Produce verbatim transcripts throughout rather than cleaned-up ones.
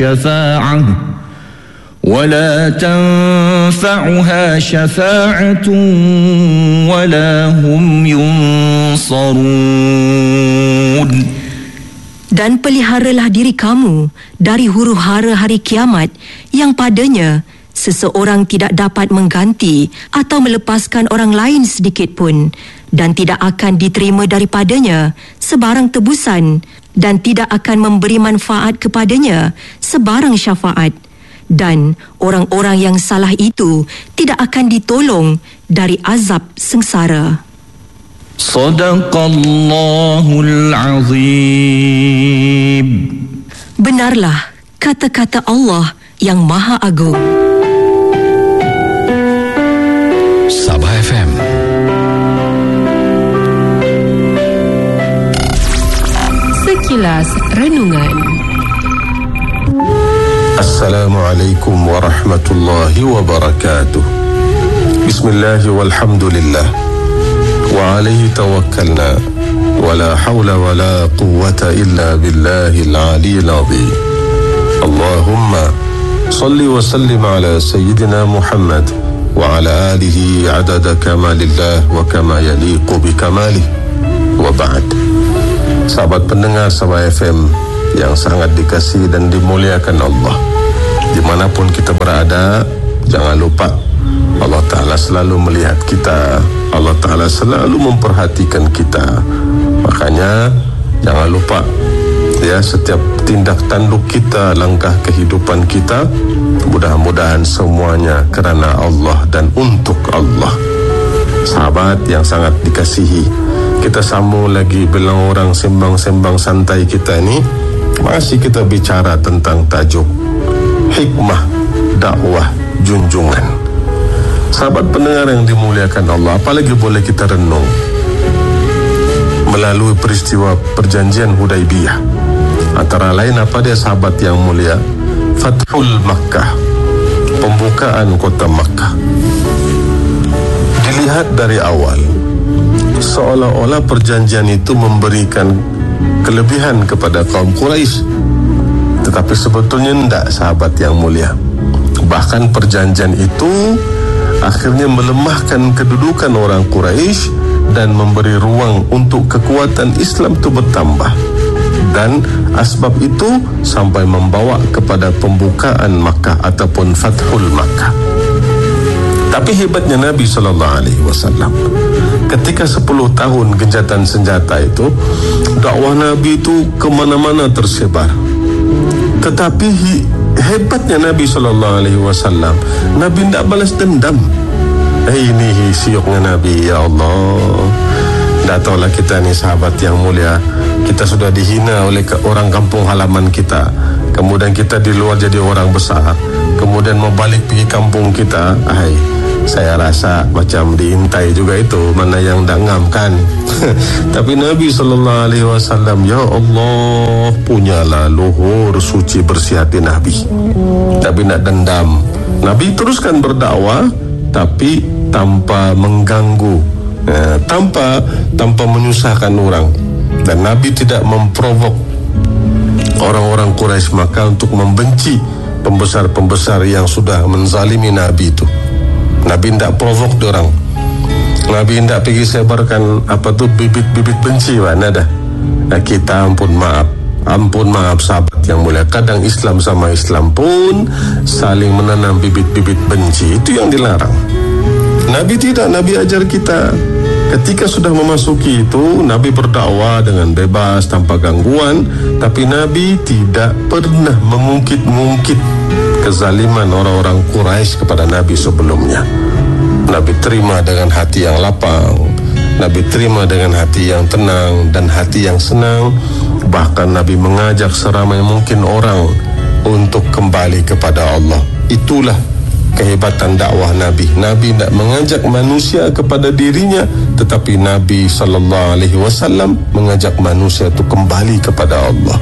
شفاعة ولا تنفعها شفاعة ولا هم ينصرون. Dan peliharalah diri kamu dari huru-hara hari kiamat yang padanya seseorang tidak dapat mengganti atau melepaskan orang lain sedikit pun, dan tidak akan diterima daripadanya sebarang tebusan, dan tidak akan memberi manfaat kepadanya sebarang syafaat, dan orang-orang yang salah itu tidak akan ditolong dari azab sengsara. Sadaqallahul Azim. Benarlah kata-kata Allah yang Maha Agung. Sabah F M. Sekilas Renungan. Assalamualaikum warahmatullahi wabarakatuh. Bismillah walhamdulillah wa alaihi tawakkalna wa la hawla wa la quwwata illa billahil aliyyil azim. Allahumma salli wa sallim ala sayyidina Muhammad wa ala alihi adada kamalillah wa kama yaliqu bi kamalih, wa ba'd. Sahabat pendengar Sabah F M yang sangat dikasihi dan dimuliakan Allah, dimanapun kita berada, jangan lupa Allah Ta'ala selalu melihat kita, Allah Ta'ala selalu memperhatikan kita. Makanya jangan lupa ya, setiap tindak tanduk kita, langkah kehidupan kita, mudah-mudahan semuanya kerana Allah dan untuk Allah. Sahabat yang sangat dikasihi, kita sambung lagi bila orang sembang-sembang santai kita ni. Masih kita bicara tentang tajuk hikmah dakwah junjungan. Sahabat pendengar yang dimuliakan Allah, apalagi boleh kita renung melalui peristiwa perjanjian Hudaibiyah. Antara lain apa dia sahabat yang mulia? Fathul Makkah, pembukaan kota Makkah. Dilihat dari awal, seolah-olah perjanjian itu memberikan kelebihan kepada kaum Quraisy, tetapi sebetulnya tidak, sahabat yang mulia. Bahkan perjanjian itu akhirnya melemahkan kedudukan orang Quraisy dan memberi ruang untuk kekuatan Islam itu bertambah. Dan asbab itu sampai membawa kepada pembukaan Makkah ataupun Fathul Makkah. Tapi hebatnya Nabi sallallahu alaihi wasallam, ketika sepuluh tahun gencatan senjata itu, dakwah Nabi itu kemana-mana tersebar. Tetapi hebatnya Nabi sallallahu alaihi wasallam, Nabi tidak balas dendam. Eh, ini sioknya Nabi, ya Allah. Tak tahulah kita ni sahabat yang mulia, kita sudah dihina oleh orang kampung halaman kita, kemudian kita di luar jadi orang besar, kemudian mau balik pergi kampung kita, hai, saya rasa macam diintai juga itu, mana yang tak ngam kan. Tapi Nabi sallallahu alaihi wasallam, ya Allah, punyalah luhur suci bersih hati Nabi. Tapi nak dendam. Nabi teruskan berdakwah, tapi tanpa mengganggu, eh, tanpa tanpa menyusahkan orang. Dan Nabi tidak memprovok orang-orang Quraisy Makkah untuk membenci pembesar-pembesar yang sudah menzalimi Nabi itu. Nabi tidak provok orang. Nabi tidak pergi sebarkan apa tu bibit-bibit benci, mana dah. Nah, kita ampun maaf, ampun maaf sahabat yang mulia. Kadang Islam sama Islam pun saling menanam bibit-bibit benci, itu yang dilarang. Nabi tidak, Nabi ajar kita ketika sudah memasuki itu, Nabi berdakwah dengan bebas tanpa gangguan, tapi Nabi tidak pernah mengungkit-ungkit kezaliman orang-orang Quraisy kepada Nabi sebelumnya. Nabi terima dengan hati yang lapang, Nabi terima dengan hati yang tenang dan hati yang senang. Bahkan Nabi mengajak seramai mungkin orang untuk kembali kepada Allah. Itulah kehebatan dakwah Nabi. Nabi tidak mengajak manusia kepada dirinya, tetapi Nabi sallallahu alaihi wasallam mengajak manusia itu kembali kepada Allah.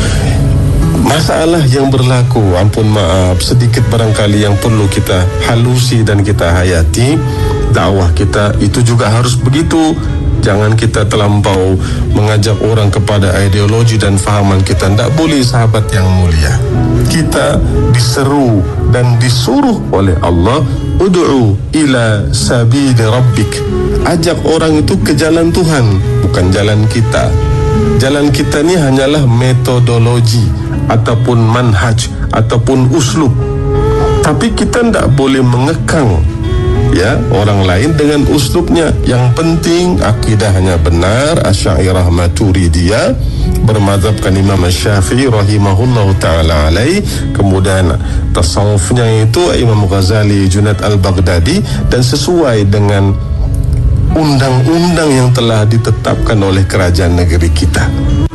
Masalah yang berlaku, ampun maaf, sedikit barangkali yang perlu kita halusi dan kita hayati. Dakwah kita itu juga harus begitu. Jangan kita terlampau mengajak orang kepada ideologi dan fahaman kita. Tak boleh, sahabat yang mulia. Kita diseru dan disuruh oleh Allah, ud'u ila sabili rabbik. Ajak orang itu ke jalan Tuhan, bukan jalan kita. Jalan kita ni hanyalah metodologi ataupun manhaj ataupun uslub. Tapi kita tak boleh mengekang ya orang lain dengan uslubnya. Yang penting akidahnya benar, Asy'ariyah Maturidiyah, bermadzhabkan Imam Syafi'i rahimahullahu taala alaih. Kemudian tasawufnya itu Imam Ghazali, Junaid Al-Baghdadi, dan sesuai dengan undang-undang yang telah ditetapkan oleh kerajaan negeri kita.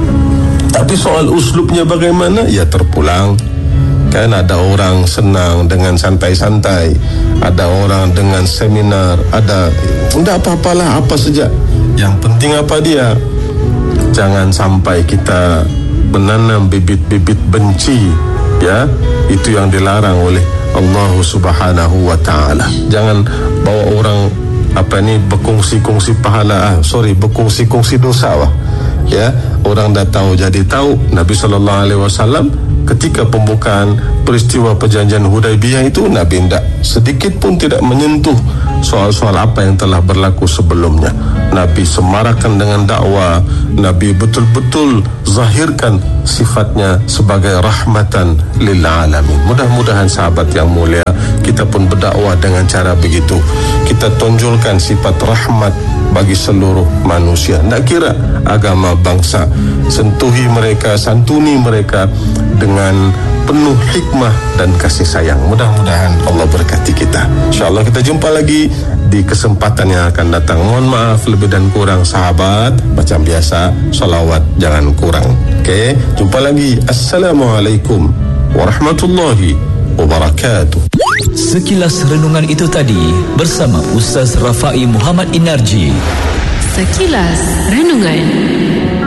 Tapi soal uslubnya bagaimana? Ya terpulang. Kan ada orang senang dengan santai-santai, ada orang dengan seminar, ada tidak apa-apalah, apa saja. Yang penting apa dia? Jangan sampai kita menanam bibit-bibit benci, ya. Itu yang dilarang oleh Allah Subhanahu wa taala. Jangan bawa orang apa ni berkongsi-kongsi pahala, ah, sorry berkongsi-kongsi dosa lah. Ya, orang dah tahu jadi tahu. Nabi sallallahu alaihi wasallam ketika pembukaan peristiwa perjanjian Hudaibiyah itu, Nabi tidak sedikit pun tidak menyentuh soal-soal apa yang telah berlaku sebelumnya. Nabi semarakan dengan dakwah. Nabi betul-betul zahirkan sifatnya sebagai rahmatan lil alamin. Mudah-mudahan sahabat yang mulia, kita pun berdakwah dengan cara begitu. Kita tonjolkan sifat rahmat bagi seluruh manusia, tak kira agama, bangsa. Sentuhi mereka, santuni mereka dengan penuh hikmah dan kasih sayang. Mudah-mudahan Allah berkati kita. InsyaAllah kita jumpa lagi di kesempatan yang akan datang. Mohon maaf lebih dan kurang sahabat. Macam biasa, salawat jangan kurang. Okey, jumpa lagi. Assalamualaikum warahmatullahi wabarakatuh. Sekilas renungan itu tadi bersama Ustaz Rafai Muhammad Inarji. Sekilas Renungan.